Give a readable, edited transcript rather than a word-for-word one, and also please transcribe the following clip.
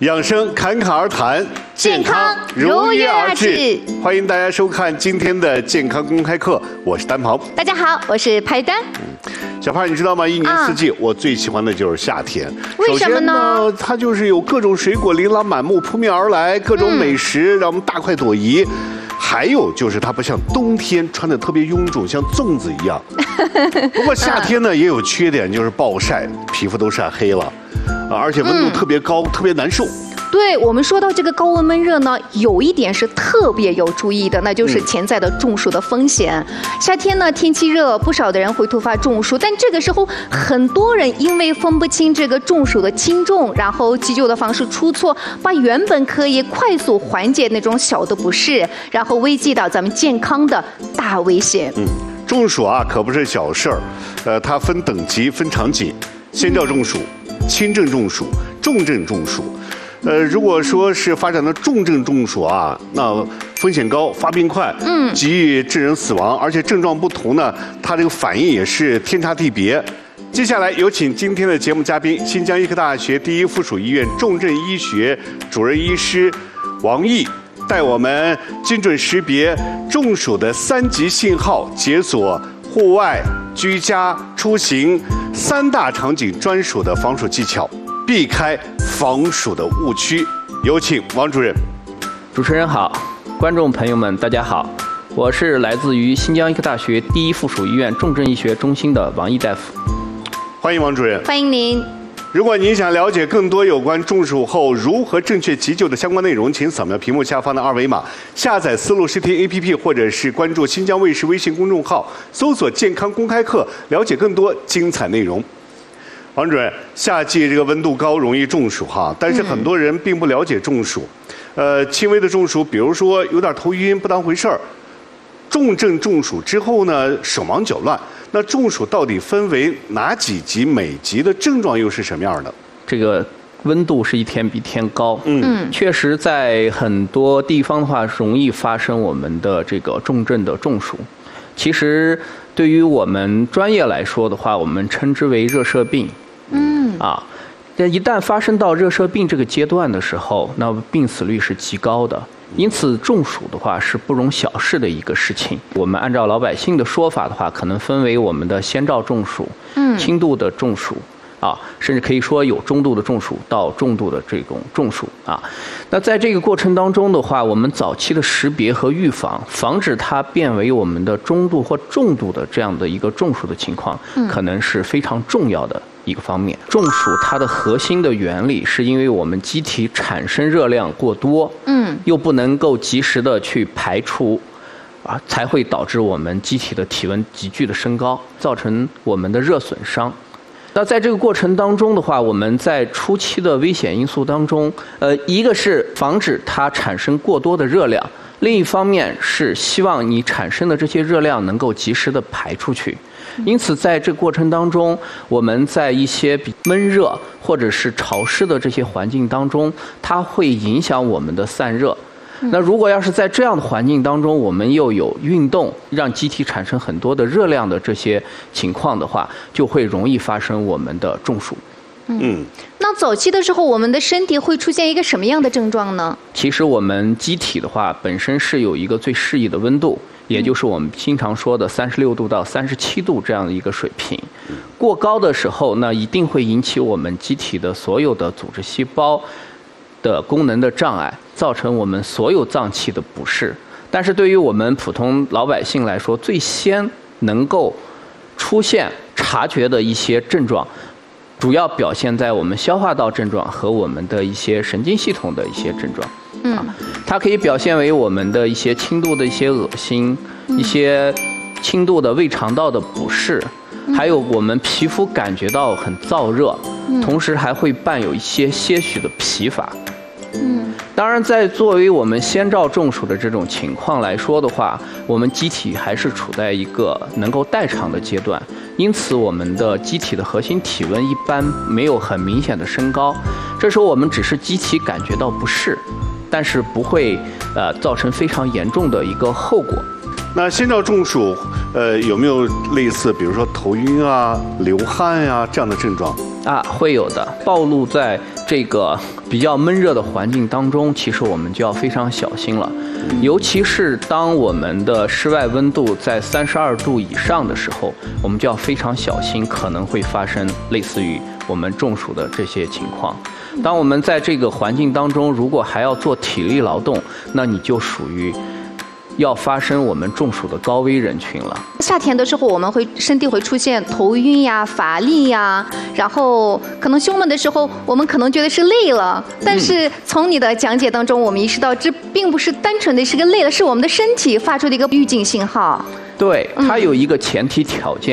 养生侃侃而谈， 健康如约而至。 欢迎大家收看今天的健康公开课，我是丹鹏。 大家好，我是派丹。 小胖，你知道吗？一年四季，我最喜欢的就是夏天。 为什么呢？ 首先呢，它就是有各种水果琳琅满目扑面而来，各种美食让我们大快朵颐。还有就是它不像冬天穿的特别臃肿，像粽子一样。不过夏天呢也有缺点，就是暴晒，皮肤都晒黑了，而且温度特别高，特别难受。 对，我们说到这个高温闷热呢，有一点是特别有注意的，那就是潜在的中暑的风险。夏天呢，天气热，不少的人会突发中暑，但这个时候很多人因为分不清这个中暑的轻重，然后急救的方式出错，把原本可以快速缓解那种小的不适，然后危及到咱们健康的大危险。 中暑啊，可不是小事儿，它分等级、分场景，先兆中暑、轻症中暑、重症中暑。如果说是发展的重症中暑啊，那风险高，发病快，极易致人死亡，而且症状不同呢，它这个反应也是天差地别。接下来有请今天的节目嘉宾，新疆医科大学第一附属医院重症医学主任医师王毅，带我们精准识别中暑的3级信号，解锁户外、居家、出行3大场景专属的防暑技巧，避开防暑的误区。有请王主任。 主持人好，观众朋友们大家好，我是来自于新疆医科大学第一附属医院重症医学中心的王毅大夫。 欢迎王主任。 欢迎您。 如果您想了解更多有关中暑后如何正确急救的相关内容，请扫描屏幕下方的2维码，下载思路视听 APP， 或者是关注新疆卫视微信公众号，搜索健康公开课，了解更多精彩内容。王主任，夏季这个温度高，容易中暑哈，但是很多人并不了解中暑。轻微的中暑，比如说有点头晕，不当回事儿；重症中暑之后呢，手忙脚乱。那中暑到底分为哪几级？每级的症状又是什么样的？ 这个温度是一天比一天高，确实在很多地方的话，容易发生我们的这个重症的中暑。其实对于我们专业来说的话，我们称之为热射病。但一旦发生到热射病这个阶段的时候，那病死率是极高的。因此，中暑的话是不容小视的一个事情。我们按照老百姓的说法的话，可能分为我们的先兆中暑、轻度的中暑甚至可以说有中度的中暑到重度的这种中暑那在这个过程当中的话，我们早期的识别和预防，防止它变为我们的中度或重度的这样的一个中暑的情况，可能是非常重要的一个方面。中暑它的核心的原理是因为我们机体产生热量过多，又不能够及时的去排出，才会导致我们机体的体温急剧的升高，造成我们的热损伤。那在这个过程当中的话，我们在初期的危险因素当中，一个是防止它产生过多的热量，另一方面是希望你产生的这些热量能够及时的排出去。因此，在这个过程当中，我们在一些比闷热或者是潮湿的这些环境当中，它会影响我们的散热。那如果要是在这样的环境当中，我们又有运动，让机体产生很多的热量的这些情况的话，就会容易发生我们的中暑。 那早期的时候，我们的身体会出现一个什么样的症状呢？ 其实我们机体的话，本身是有一个最适宜的温度，也就是我们经常说的36度到37度这样的一个水平。过高的时候，那一定会引起我们机体的所有的组织细胞的功能的障碍，造成我们所有脏器的不适。但是对于我们普通老百姓来说，最先能够出现察觉的一些症状，主要表现在我们消化道症状和我们的一些神经系统的一些症状。它可以表现为我们的一些轻度的一些恶心，一些轻度的胃肠道的不适，还有我们皮肤感觉到很燥热，同时还会伴有一些些许的疲乏。当然，在作为我们先兆中暑的这种情况来说的话，我们机体还是处在一个能够代偿的阶段，因此我们的机体的核心体温一般没有很明显的升高。这时候我们只是机体感觉到不适，但是不会造成非常严重的一个后果。 那先兆中暑，有没有类似，比如说头晕啊、流汗啊这样的症状？ 会有的。暴露在这个比较闷热的环境当中，其实我们就要非常小心了，尤其是当我们的室外温度在32度以上的时候，我们就要非常小心，可能会发生类似于我们中暑的这些情况。当我们在这个环境当中，如果还要做体力劳动，那你就属于要发生我们中暑的高危人群了。 夏天的时候，我们身体会出现头晕呀、乏力呀，然后可能胸闷的时候，我们可能觉得是累了。但是从你的讲解当中，我们意识到这并不是单纯的是个累了，是我们的身体发出的一个预警信号。 对，它有一个前提条件，